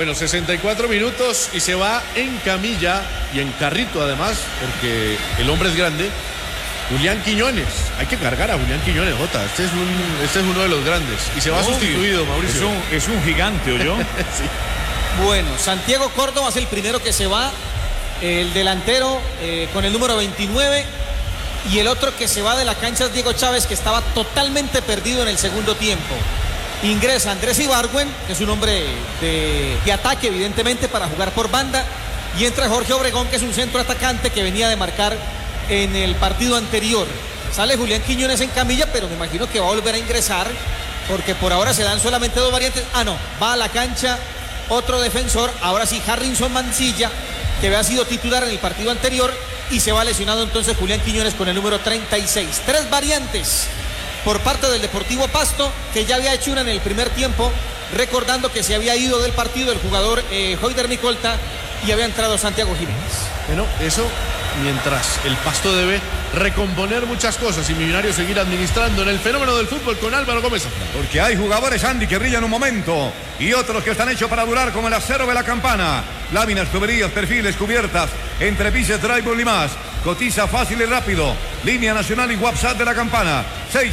Bueno, 64 minutos y se va en camilla y en carrito además, porque el hombre es grande. Julián Quiñones, hay que cargar a Julián Quiñones, Jota. Este es uno de los grandes. Y se va sustituido, Mauricio. Es un gigante, ¿oyó? Sí. Bueno, Santiago Córdoba es el primero que se va, el delantero con el número 29. Y el otro que se va de la cancha es Diego Chávez, que estaba totalmente perdido en el segundo tiempo. Ingresa Andrés Ibargüen, que es un hombre de ataque, evidentemente, para jugar por banda. Y entra Jorge Obregón, que es un centro atacante que venía de marcar en el partido anterior. Sale Julián Quiñones en camilla, pero me imagino que va a volver a ingresar, porque por ahora se dan solamente dos variantes. No, va a la cancha otro defensor, ahora sí, Harrison Mancilla, que había sido titular en el partido anterior, y se va lesionado entonces Julián Quiñones con el número 36. Tres variantes por parte del Deportivo Pasto, que ya había hecho una en el primer tiempo, recordando que se había ido del partido el jugador Joider Micolta y había entrado Santiago Jiménez. Bueno, eso mientras el Pasto debe recomponer muchas cosas y Millonarios seguir administrando en el fenómeno del fútbol con Álvaro Gómez. Porque hay jugadores, Andy, que brillan un momento y otros que están hechos para durar, como el acero de la Campana. Láminas, tuberías, perfiles, cubiertas, entrepises, drywall y más. Cotiza fácil y rápido. Línea nacional y WhatsApp de la Campana.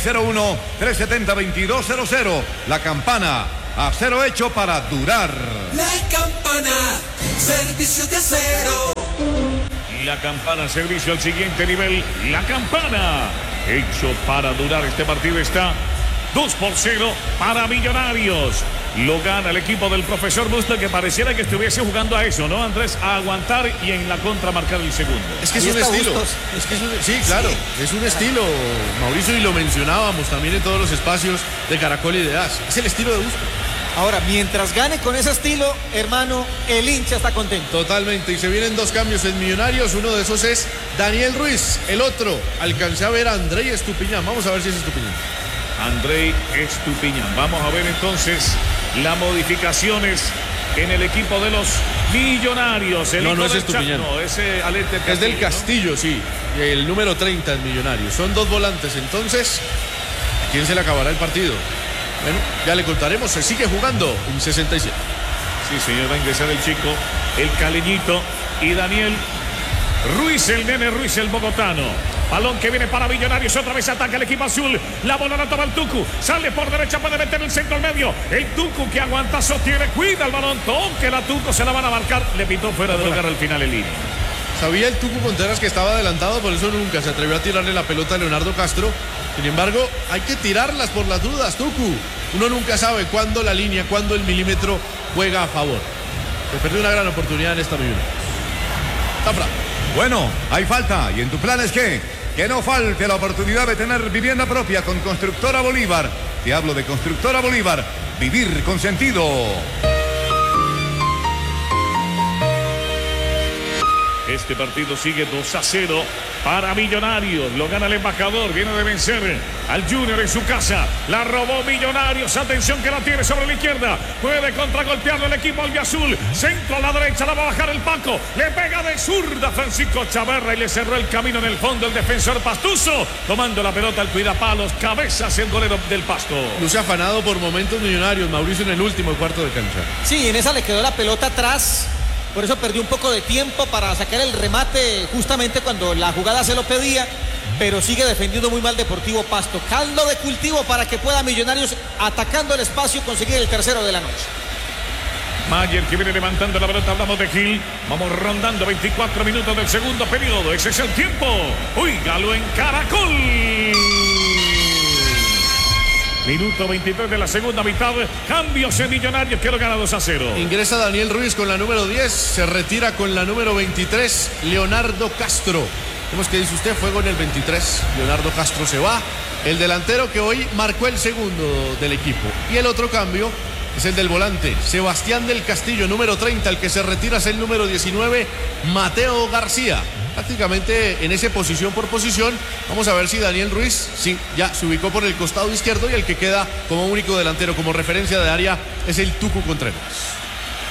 601-370-2200. La Campana. Acero hecho para durar. La Campana. Servicios de acero. La Campana, servicio al siguiente nivel. La Campana, hecho para durar. Este partido está 2-0 para Millonarios. Lo gana el equipo del profesor Busto, que pareciera que estuviese jugando a eso, ¿no, Andrés? A aguantar y en la contra marcar el segundo. Es que es un estilo. Sí, claro, es un estilo, Mauricio, y lo mencionábamos también en todos los espacios de Caracol y de AS. Es el estilo de Busto. Ahora, mientras gane con ese estilo, hermano, el hincha está contento. Totalmente, y se vienen dos cambios en Millonarios. Uno de esos es Daniel Ruiz. El otro, alcancé a ver a Andrei Estupiñán. Vamos a ver si es Estupiñán. Andrei Estupiñán. Vamos a ver entonces las modificaciones en el equipo de los Millonarios. No es Estupiñán. No, ese Alete es del Castillo, ¿no? Sí. El número 30 en Millonarios. Son dos volantes, entonces, ¿a quién se le acabará el partido? Bueno, ya le contaremos, se sigue jugando en 67. Sí, señor, va a ingresar el chico, el caleñito y Daniel Ruiz, el nene Ruiz, el bogotano. Balón que viene para Millonarios, otra vez ataca el equipo azul. La bola la toma el Tucu, sale por derecha, puede meter el centro al medio. El Tucu que aguanta, sostiene, cuida el balón, toque la Tucu, se la van a marcar. Le pitó fuera de lugar al final el línea. Sabía el Tucu Contreras que estaba adelantado, por eso nunca se atrevió a tirarle la pelota a Leonardo Castro. Sin embargo, hay que tirarlas por las dudas, Tucu. Uno nunca sabe cuándo la línea, cuándo el milímetro juega a favor. Se perdió una gran oportunidad en esta Millonarios. Zafra. Bueno, hay falta. ¿Y en tu plan es qué? Que no falte la oportunidad de tener vivienda propia con Constructora Bolívar. Te hablo de Constructora Bolívar. Vivir con sentido. Este partido sigue 2-0 para Millonarios. Lo gana el embajador. Viene de vencer al Junior en su casa. La robó Millonarios. Atención que la tiene sobre la izquierda. Puede contragolpearlo el equipo albiazul. Centro a la derecha. La va a bajar el Paco. Le pega de zurda Francisco Chaverra y le cerró el camino en el fondo el defensor Pastuso. Tomando la pelota al cuidapalos. Cabezas el golero del Pasto. Luce afanado por momentos Millonarios. Mauricio en el último cuarto de cancha. Sí, en esa le quedó la pelota atrás. Por eso perdió un poco de tiempo para sacar el remate justamente cuando la jugada se lo pedía, pero sigue defendiendo muy mal Deportivo Pasto. Caldo de cultivo para que pueda Millonarios, atacando el espacio, conseguir el tercero de la noche. Mayer que viene levantando la pelota, hablamos de Gil. Vamos rondando 24 minutos del segundo periodo. Ese es el tiempo. Óigalo en Caracol. Minuto 23 de la segunda mitad. Cambios en Millonarios que lo gana 2-0. Ingresa Daniel Ruiz con la número 10. Se retira con la número 23. Leonardo Castro. Vemos que dice usted, fue con el 23. Leonardo Castro se va. El delantero que hoy marcó el segundo del equipo. Y el otro cambio es el del volante. Sebastián del Castillo, número 30. El que se retira es el número 19. Mateo García. Prácticamente en ese posición por posición. Vamos a ver si Daniel Ruiz, sí, ya se ubicó por el costado izquierdo y el que queda como único delantero, como referencia de área, es el Tucu Contreras.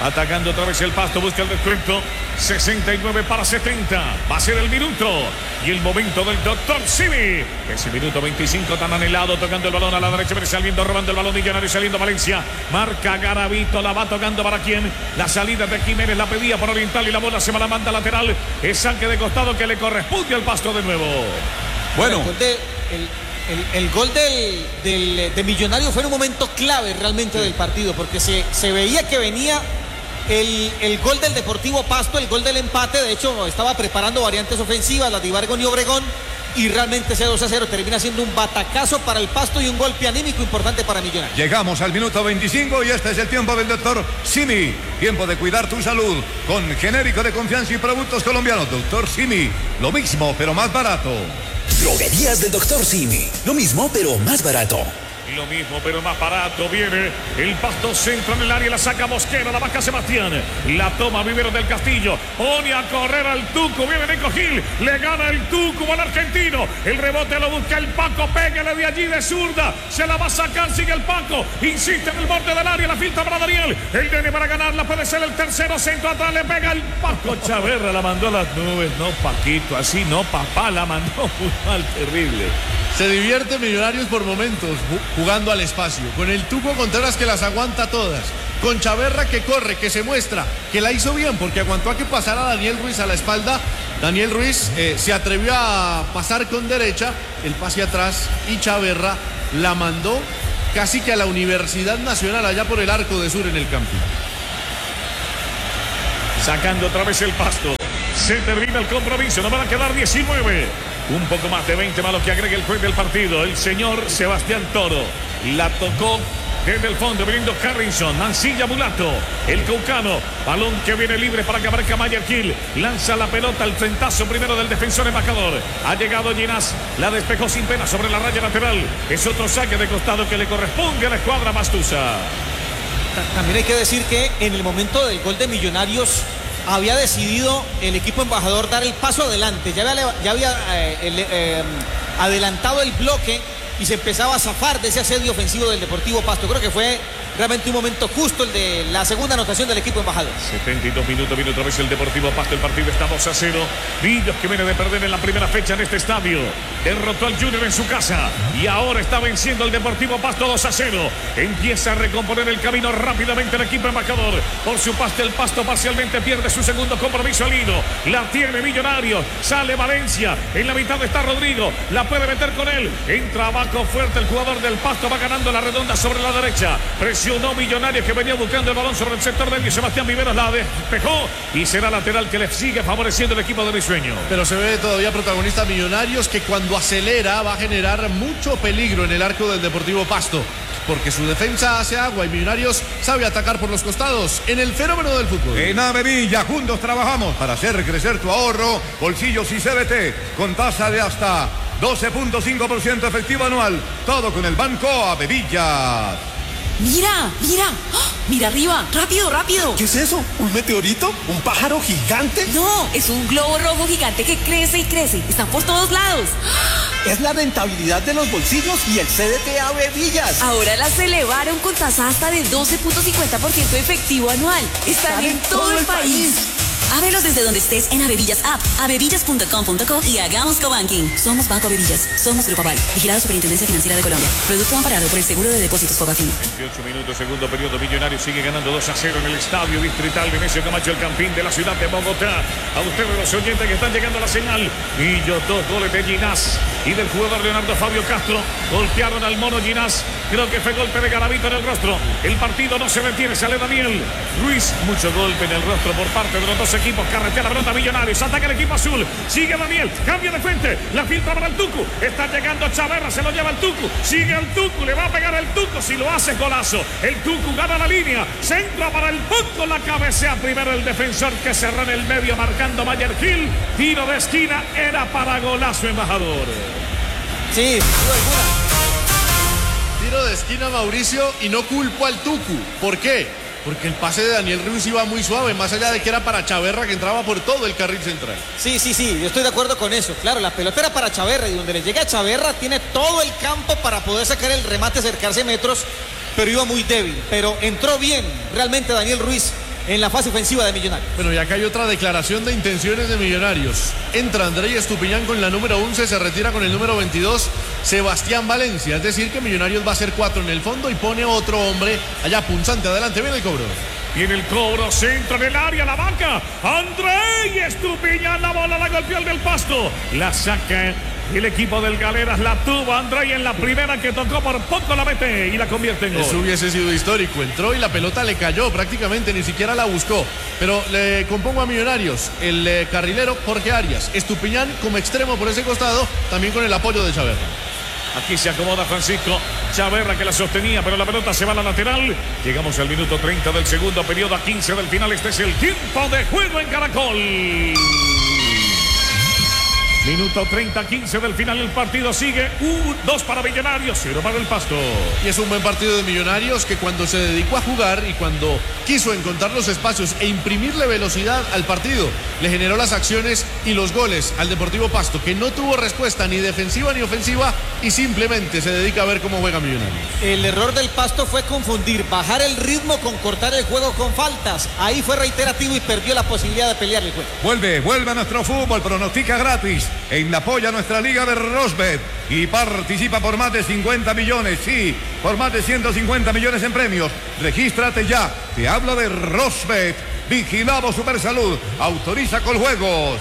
Atacando otra vez el Pasto, busca el descuento. 69-70. Va a ser el minuto y el momento del doctor Simi. Ese minuto 25 tan anhelado, tocando el balón a la derecha, viene saliendo, robando el balón Millonario, saliendo Valencia. Marca Garavito, la va tocando para quién. La salida de Jiménez la pedía por Oriental y la bola se va a la manda lateral. Es saque de costado que le corresponde al Pasto de nuevo. Bueno. El gol de Millonario fue en un momento clave realmente del partido, porque se veía que venía el gol del Deportivo Pasto, el gol del empate. De hecho, estaba preparando variantes ofensivas, las de Ibargüen y Obregón, y realmente ese 2-0 termina siendo un batacazo para el Pasto y un golpe anímico importante para Millonarios. Llegamos al minuto 25 y este es el tiempo del doctor Simi. Tiempo de cuidar tu salud con genérico de confianza y productos colombianos. Doctor Simi, lo mismo pero más barato. Droguerías del Dr. Simi. Lo mismo, pero más barato. Lo mismo, pero más barato. Viene el Pasto, centro en el área, la saca Mosquera, la baja Sebastián. La toma Vivero del Castillo. Pone a correr al Tucu. Viene Nico Gil. Le gana el Tucu al argentino. El rebote lo busca el Paco. Pégale de allí de zurda. Se la va a sacar, sigue el Paco. Insiste en el borde del área. La filtra para Daniel. El Nene para ganarla. Puede ser el tercero. Centro atrás. Le pega el Paco. Chaverra la mandó a las nubes. No, Paquito. Así no, papá. La mandó muy mal. Terrible. Se divierte Millonarios por momentos jugando al espacio. Con el Tuco Contreras que las aguanta todas. Con Chaverra que corre, que se muestra, que la hizo bien porque aguantó a que pasara Daniel Ruiz a la espalda. Daniel Ruiz se atrevió a pasar con derecha, el pase atrás, y Chaverra la mandó casi que a la Universidad Nacional allá por el Arco de Sur en el campo. Sacando otra vez el Pasto. Se termina el compromiso, nos van a quedar 19. Un poco más de 20 más lo que agrega el juez del partido, el señor Sebastián Toro. La tocó desde el fondo, viniendo Harrison, Mancilla Mulato, el caucano. Balón que viene libre para que aparezca Mayer Gil. Lanza la pelota al frentazo primero del defensor embajador. Ha llegado Ginás, la despejó sin pena sobre la raya lateral. Es otro saque de costado que le corresponde a la escuadra Mastusa. También hay que decir que en el momento del gol de Millonarios había decidido el equipo embajador dar el paso adelante. Ya había adelantado el bloque y se empezaba a zafar de ese asedio ofensivo del Deportivo Pasto. Creo que fue realmente un momento justo el de la segunda anotación del equipo embajador. 72 minutos, viene otra vez el Deportivo Pasto. El partido está 2-0. Villos, que viene de perder en la primera fecha en este estadio, derrotó al Junior en su casa y ahora está venciendo el Deportivo Pasto 2-0. Empieza a recomponer el camino rápidamente el equipo embajador. Por su parte, el Pasto parcialmente pierde su segundo compromiso al hilo. La tiene Millonarios. Sale Valencia. En la mitad está Rodrigo. La puede meter con él. Entra abajo fuerte el jugador del Pasto. Va ganando la redonda sobre la derecha. Presionó Millonarios, que venía buscando el balón sobre el sector medio. Sebastián Viveros la despejó y será lateral que le sigue favoreciendo el equipo de Risueño. Pero se ve todavía protagonista Millonarios, que cuando acelera va a generar mucho peligro en el arco del Deportivo Pasto, porque su defensa hace agua y Millonarios sabe atacar por los costados en el fenómeno del fútbol. En Avevilla juntos trabajamos para hacer crecer tu ahorro, bolsillos y CBT con tasa de hasta 12.5% efectivo anual. Todo con el Banco Avevilla. Mira, mira, ¡oh! Mira arriba, rápido, rápido. ¿Qué es eso? ¿Un meteorito? ¿Un pájaro gigante? No, es un globo rojo gigante que crece y crece. Están por todos lados. Es la rentabilidad de los bolsillos y el CDT Avevillas. Ahora las elevaron con tasa hasta de 12.50% efectivo anual. Están en todo el país. Ábrelos desde donde estés en Avevillas App, avevillas.com.co y hagamos cobanking. Somos Banco Avevillas, somos Grupo Aval, vigilado Superintendencia Financiera de Colombia. Producto amparado por el Seguro de Depósitos Fogafín. 28 minutos, segundo periodo. Millonarios sigue ganando 2-0 en el Estadio Distrital Nemesio Camacho, el Campín de la ciudad de Bogotá. A ustedes los oyentes que están llegando a la señal. Millo, 2 goles de Ginás y del jugador Leonardo Fabio Castro. Golpearon al mono Ginás. Creo que fue golpe de Garavito en el rostro. El partido no se detiene, sale Daniel Ruiz. Mucho golpe en el rostro por parte de los dos equipos. Carretea la pelota Millonarios. Ataca el equipo azul. Sigue Daniel. Cambia de frente. La filtra para el Tucu. Está llegando Chaverra. Se lo lleva el Tucu. Sigue el Tucu. Le va a pegar el Tucu. Si lo hace, golazo. El Tucu gana la línea. Centra para el Tucu. La cabecea primero el defensor que cerró en el medio marcando Mayer Gil. Tiro de esquina. Era para golazo, embajador. Sí, sin duda alguna. Tiro de esquina, Mauricio, y no culpo al Tucu. ¿Por qué? Porque el pase de Daniel Ruiz iba muy suave, más allá de que era para Chaverra, que entraba por todo el carril central. Sí, yo estoy de acuerdo con eso. Claro, la pelota era para Chaverra y donde le llega a Chaverra tiene todo el campo para poder sacar el remate, acercarse metros, pero iba muy débil. Pero entró bien realmente Daniel Ruiz en la fase ofensiva de Millonarios. Bueno, y acá hay otra declaración de intenciones de Millonarios. Entra Andrés Estupiñán con la número 11, se retira con el número 22, Sebastián Valencia. Es decir, que Millonarios va a ser 4 en el fondo y pone otro hombre allá punzante. Adelante, viene el cobro. Viene el cobro, centro en el área, la banca. Andrés Estupiñán, la bola la golpeó el del Pasto. La saca el equipo del Galeras, la tuvo Andrés en la primera que tocó, por poco la mete y la convierte en gol. Eso hubiese sido histórico. Entró y la pelota le cayó prácticamente, ni siquiera la buscó. Pero le compongo a Millonarios el carrilero Jorge Arias. Estupiñán como extremo por ese costado, también con el apoyo de Chaverra. Aquí se acomoda Francisco Chaverra, que la sostenía, pero la pelota se va a la lateral. Llegamos al minuto 30 del segundo periodo, a 15 del final. Este es el tiempo de juego en Caracol. Minuto 30, 15 del final. El partido sigue 2 para Millonarios, 0 para el Pasto. Y es un buen partido de Millonarios, que cuando se dedicó a jugar y cuando quiso encontrar los espacios e imprimirle velocidad al partido, le generó las acciones y los goles al Deportivo Pasto, que no tuvo respuesta ni defensiva ni ofensiva y simplemente se dedica a ver cómo juega Millonarios. El error del Pasto fue confundir, bajar el ritmo con cortar el juego con faltas. Ahí fue reiterativo y perdió la posibilidad de pelear el juego. Vuelve a nuestro fútbol, pronostica gratis en la apoya nuestra liga de Rosbet y participa por más de 50 millones, sí, por más de 150 millones en premios. Regístrate ya, te hablo de Rosbet, vigilado Supersalud, autoriza con juegos.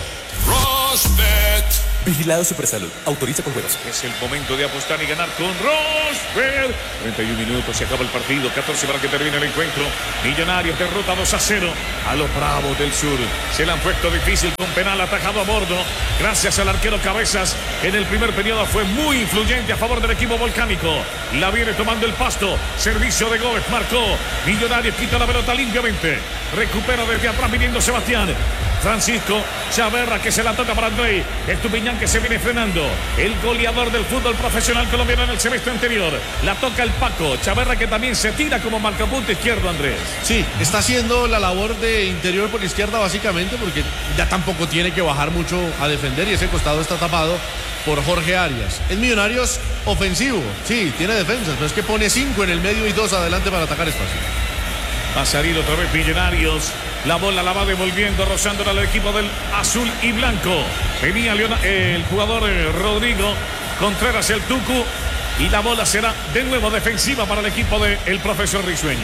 Rosbet. Vigilado Supersalud. Autoriza con juegos. Es el momento de apostar y ganar con Rosbet. 31 minutos, se acaba el partido. 14 para que termine el encuentro. Millonarios derrota 2-0 a los Bravos del Sur. Se le han puesto difícil con penal atajado a bordo. Gracias al arquero Cabezas. En el primer periodo fue muy influyente a favor del equipo volcánico. La viene tomando el Pasto. Servicio de Gómez. Marcó. Millonarios quita la pelota limpiamente. Recupera desde atrás viniendo Sebastián. Francisco Chaverra, que se la toca para Andrés Estupiñán, que se viene frenando. El goleador del fútbol profesional colombiano en el semestre anterior. La toca el Paco. Chaverra, que también se tira como marcapunto izquierdo, Andrés. Sí, está haciendo la labor de interior por izquierda básicamente, porque ya tampoco tiene que bajar mucho a defender y ese costado está tapado por Jorge Arias. Es Millonarios ofensivo, sí, tiene defensas, pero es que pone 5 en el medio y 2 adelante para atacar espacio. Va a salir otra vez Millonarios. La bola la va devolviendo, rozándola al equipo del azul y blanco. Venía el jugador Rodrigo Contreras, el Tucu. Y la bola será de nuevo defensiva para el equipo del profesor Risueño.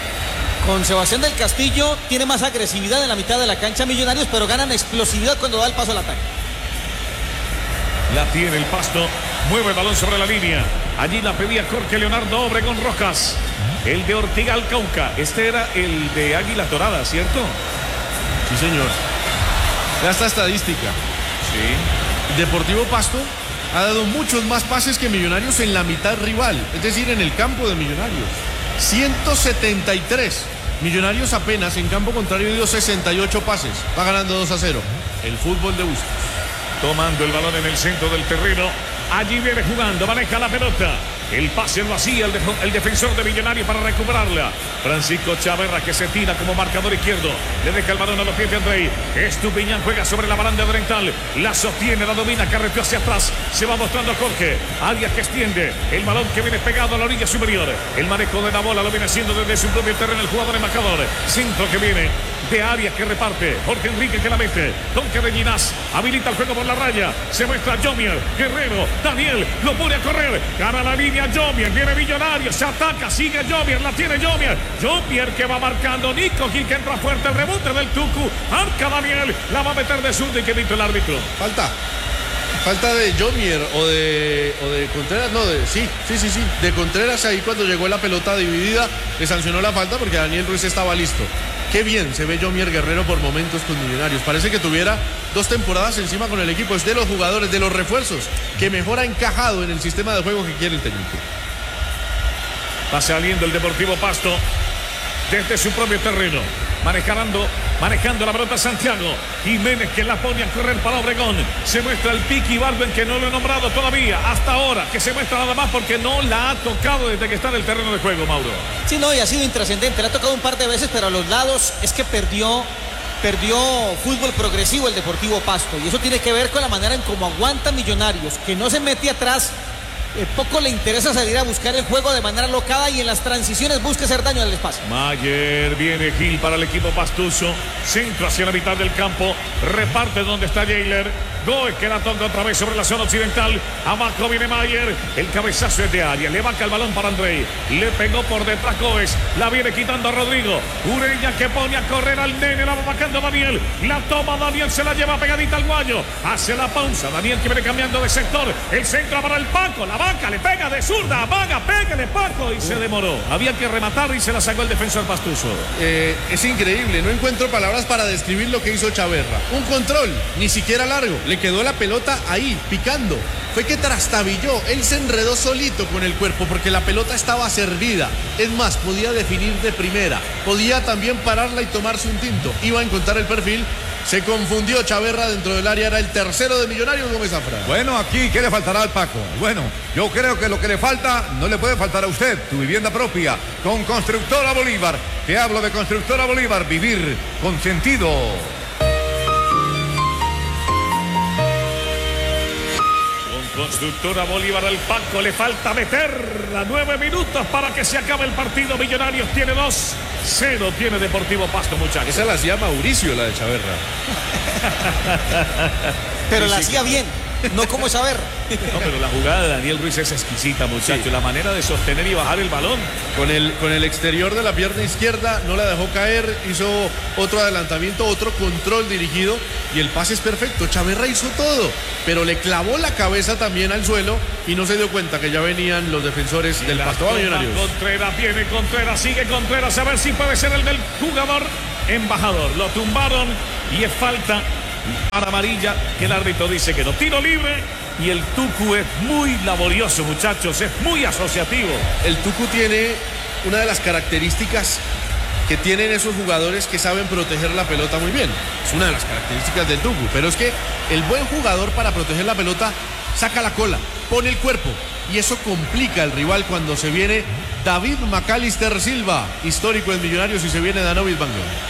Con Sebastián del Castillo tiene más agresividad en la mitad de la cancha Millonarios, pero ganan explosividad cuando da el paso al ataque. La tiene el Pasto. Mueve el balón sobre la línea. Allí la pedía Jorge Leonardo Obregón Rojas. El de Ortigal Cauca. Este era el de Águila Dorada, ¿cierto? Sí, señor. Ya está estadística. Sí. Deportivo Pasto ha dado muchos más pases que Millonarios en la mitad rival, es decir, en el campo de Millonarios. 173. Millonarios apenas en campo contrario dio 68 pases. Va ganando 2-0. El fútbol de Bustos. Tomando el balón en el centro del terreno. Allí viene jugando, maneja la pelota. El pase lo hacía el defensor de Millonarios para recuperarla. Francisco Chaverra, que se tira como marcador izquierdo. Le deja el balón a los pies de Andrés. Estupiñán juega sobre la baranda oriental. La sostiene, la domina, carreteó hacia atrás. Se va mostrando Jorge. Arias, que extiende el balón, que viene pegado a la orilla superior. El manejo de la bola lo viene haciendo desde su propio terreno el jugador embajador. Centro que viene de Arias, que reparte. Jorge Enrique, que la mete. Toque de Ginás. Habilita el juego por la raya. Se muestra Jomier. Guerrero. Daniel lo pone a correr. Gana la línea Jomier. Viene Millonarios. Se ataca. Sigue Jomier. La tiene Jomier. Jomier, que va marcando. Nico Gil, que entra fuerte. El rebote del Tucu. Marca Daniel. La va a meter de zurdo y que dicta el árbitro. Falta de Jomier o de Contreras, no, sí, de Contreras. Ahí cuando llegó la pelota dividida le sancionó la falta porque Daniel Ruiz estaba listo. Qué bien se ve Jomier Guerrero por momentos con Millonarios. Parece que tuviera 2 temporadas encima con el equipo. Es de los jugadores, de los refuerzos que mejor ha encajado en el sistema de juego que quiere el técnico. Va saliendo el Deportivo Pasto desde su propio terreno. Manejando la pelota Santiago Jiménez, que la pone a correr para Obregón. Se muestra el Piqui Barben, que no lo he nombrado todavía hasta ahora, que se muestra nada más porque no la ha tocado desde que está en el terreno de juego, Mauro. Sí, no, y ha sido intrascendente. Le ha tocado un par de veces, pero a los lados es que perdió fútbol progresivo el Deportivo Pasto. Y eso tiene que ver con la manera en cómo aguanta Millonarios, que no se mete atrás poco le interesa salir a buscar el juego de manera locada y en las transiciones busca hacer daño al espacio. Mayer, viene Gil para el equipo pastuso. Centro hacia la mitad del campo. Reparte donde está Jailer. Goes que la toca otra vez sobre la zona occidental. Abajo viene Mayer. El cabezazo es de área. Le vaca el balón para Andrei. Le pegó por detrás Goes. La viene quitando a Rodrigo. Ureña que pone a correr al nene. La va vacando Daniel. La toma Daniel. Se la lleva pegadita al guayo. Hace la pausa. Daniel que viene cambiando de sector. El centro para el Paco. La vaca le pega de zurda. Vaga, pégale Paco. Y se demoró. Había que rematar y se la sacó el defensor pastuso. Es increíble. No encuentro palabras para describir lo que hizo Chaverra. Un control. Ni siquiera largo. Le quedó la pelota ahí, picando. Fue que trastabilló, él se enredó solito con el cuerpo porque la pelota estaba servida. Es más, podía definir de primera, podía también pararla y tomarse un tinto. Iba a encontrar el perfil, se confundió Chaverra dentro del área, era el tercero de Millonarios, Gómez Zafra. Bueno, aquí, ¿qué le faltará al Paco? Bueno, yo creo que lo que le falta no le puede faltar a usted, tu vivienda propia, con Constructora Bolívar. Te hablo de Constructora Bolívar, vivir con sentido. Constructora Bolívar al Paco, le falta meterla. 9 minutos para que se acabe el partido. Millonarios tiene 2-0, tiene Deportivo Pasto, muchachos. Esa la hacía Mauricio, la de Chaverra. Pero la hacía bien, no como Chaverra. No, pero la jugada de Daniel Ruiz es exquisita, muchachos. Sí. La manera de sostener y bajar el balón. Con el exterior de la pierna izquierda, no la dejó caer, hizo otro adelantamiento, otro control dirigido y el pase es perfecto. Chaverra hizo todo, pero le clavó la cabeza también al suelo y no se dio cuenta que ya venían los defensores del Pasto Millonarios. Contreras, viene Contreras, sigue Contreras, a ver si puede ser el del jugador embajador. Lo tumbaron y es falta para amarilla, que el árbitro dice que no. Tiro libre y el Tucu es muy laborioso, muchachos, es muy asociativo. El Tucu tiene una de las características que tienen esos jugadores que saben proteger la pelota muy bien. Es una de las características del Tucu, pero es que el buen jugador para proteger la pelota saca la cola, pone el cuerpo y eso complica al rival cuando se viene David Macalister Silva, histórico en Millonarios, y se viene Danovis Banguero.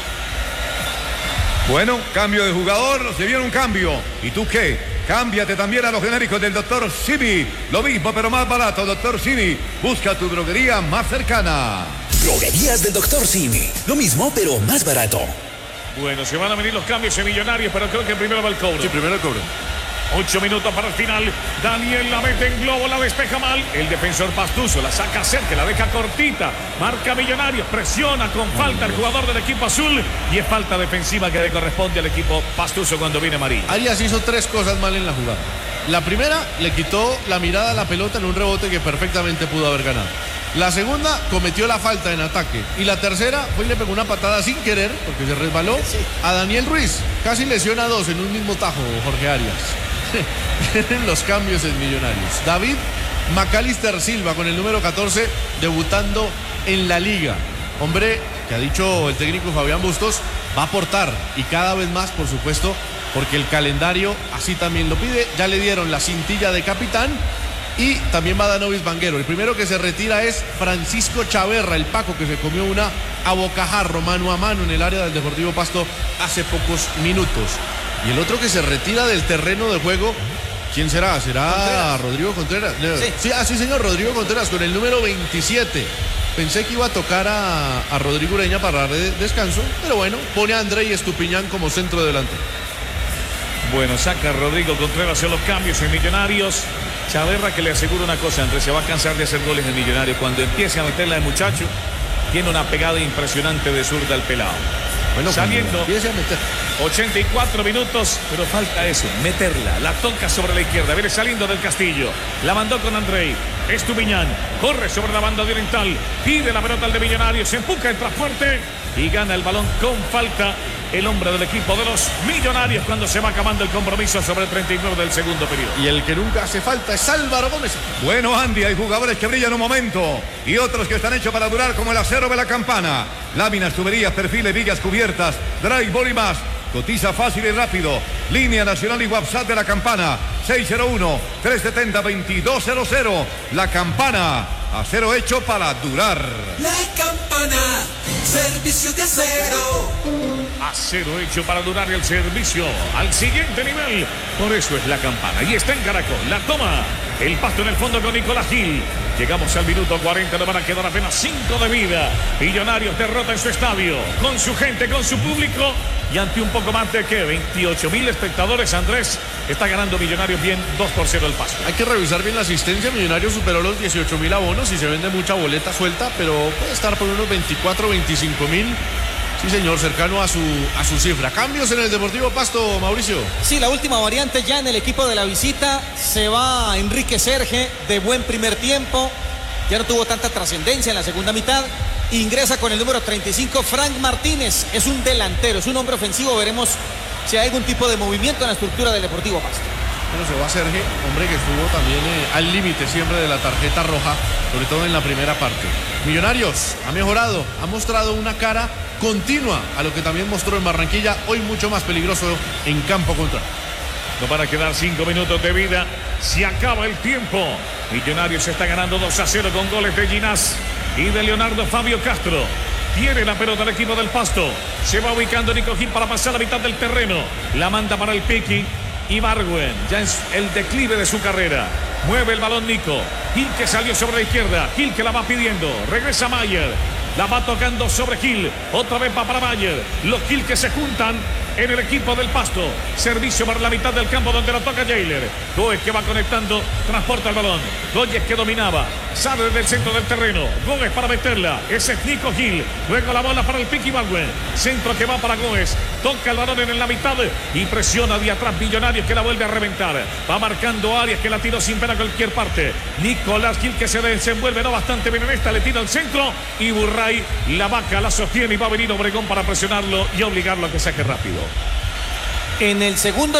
Bueno, cambio de jugador, se viene un cambio. ¿Y tú qué? Cámbiate también a los genéricos del Dr. Simi. Lo mismo pero más barato, Dr. Simi. Busca tu droguería más cercana. Droguerías del Dr. Simi. Lo mismo pero más barato. Bueno, se van a venir los cambios en Millonarios, pero creo que primero va el cobro. Sí, primero el cobro. 8 minutos para el final. Daniel la mete en globo, la despeja mal. El defensor pastuso la saca cerca, la deja cortita. Marca Millonarios, presiona con falta el jugador del equipo azul. Y es falta defensiva que le corresponde al equipo pastuso cuando viene Marín. Arias hizo 3 cosas mal en la jugada. La primera, le quitó la mirada a la pelota en un rebote que perfectamente pudo haber ganado. La segunda, cometió la falta en ataque. Y la tercera, fue y le pegó una patada sin querer, porque se resbaló, a Daniel Ruiz. Casi lesiona a 2 en un mismo tajo, Jorge Arias. Vienen los cambios en Millonarios. David Macalister Silva con el número 14 debutando en la liga. Hombre que ha dicho el técnico Fabián Bustos va a aportar y cada vez más, por supuesto, porque el calendario así también lo pide. Ya le dieron la cintilla de capitán y también va Danovis Banguero. El primero que se retira es Francisco Chaverra, el Paco, que se comió una a bocajarro, mano a mano en el área del Deportivo Pasto hace pocos minutos. Y el otro que se retira del terreno de juego, ¿quién será? ¿Será Contreras? Rodrigo Contreras? Sí, sí, señor, Rodrigo Contreras con el número 27. Pensé que iba a tocar a Rodrigo Ureña para dar descanso, pero bueno, pone a Andrei Estupiñán como centro delante. Bueno, saca Rodrigo Contreras en los cambios en Millonarios. Chaverra, que le aseguro una cosa, Andrés, se va a cansar de hacer goles en Millonarios. Cuando empiece a meterla el muchacho, tiene una pegada impresionante de zurda al pelado. Bueno, saliendo, 84 minutos, pero falta eso, meterla, la toca sobre la izquierda, viene saliendo del Castillo, la mandó con Andrei, Estupiñán, corre sobre la banda oriental, pide la pelota al de Millonarios, se empuja, entra fuerte y gana el balón con falta el hombre del equipo de los Millonarios cuando se va acabando el compromiso sobre el 39 del segundo periodo. Y el que nunca hace falta es Álvaro Gómez. Bueno, Andy, hay jugadores que brillan un momento y otros que están hechos para durar, como el acero de la campana. Láminas, tuberías, perfiles, vigas cubiertas, drywall y más. Cotiza fácil y rápido. Línea nacional y WhatsApp de la campana 601-370-2200. La campana, acero hecho para durar. La campana, servicio servicios de Acero. Acero hecho para durar el servicio al siguiente nivel. Por eso es la campana. Y está en Caracol. La toma. El Pasto en el fondo con Nicolás Gil. Llegamos al minuto 40. Le van a quedar apenas 5 de vida. Millonarios derrota en su estadio. Con su gente, con su público. Y ante un poco más de que 28.000 espectadores, Andrés, está ganando Millonarios bien 2-0 el Pasto. Hay que revisar bien la asistencia. Millonarios superó los 18.000 abonos y se vende mucha boleta suelta, pero puede estar por unos 24, 25.000. Sí, señor, cercano a su cifra. Cambios en el Deportivo Pasto, Mauricio. Sí, la última variante ya en el equipo de la visita. Se va Enrique Serge, de buen primer tiempo. Ya no tuvo tanta trascendencia en la segunda mitad. Ingresa con el número 35, Frank Martínez. Es un delantero, es un hombre ofensivo. Veremos si hay algún tipo de movimiento en la estructura del Deportivo Pasto. Bueno, se va Serge, hombre que estuvo también al límite siempre de la tarjeta roja, sobre todo en la primera parte. Millonarios ha mejorado, ha mostrado una cara continua a lo que también mostró en Barranquilla, hoy mucho más peligroso en campo contrario. No van a quedar 5 minutos de vida. Se acaba el tiempo. Millonarios está ganando 2-0 con goles de Ginás y de Leonardo Fabio Castro. Tiene la pelota el equipo del Pasto. Se va ubicando Nico Gil para pasar a la mitad del terreno. La manda para el Piqui. Ibargüen, ya es el declive de su carrera. Mueve el balón Nico. Gil que salió sobre la izquierda. Gil que la va pidiendo. Regresa Mayer. La va tocando sobre Gil. Otra vez va para Mayer. Los Gil que se juntan en el equipo del Pasto. Servicio para la mitad del campo donde la toca Jailer. Gómez que va conectando. Transporta el balón. Gómez que dominaba. Sale desde el centro del terreno. Gómez para meterla. Ese es Nico Gil. Luego la bola para el Piqui Ibargüen. Centro que va para Gómez. Toca el balón en la mitad y presiona de atrás Millonarios que la vuelve a reventar. Va marcando Arias que la tiró sin pena a cualquier parte. Nicolás Gil que se desenvuelve no bastante bien en esta. Le tira al centro y Burray la vaca la sostiene y va a venir Obregón para presionarlo y obligarlo a que saque rápido. En el segundo